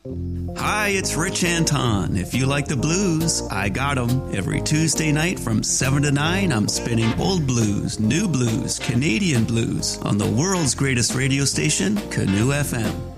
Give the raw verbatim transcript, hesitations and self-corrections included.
Hi, it's Rich Anton. If you like the blues, I got 'em. Every Tuesday night from seven to nine, I'm spinning old blues, new blues, Canadian blues on the world's greatest radio station, Canoe F M.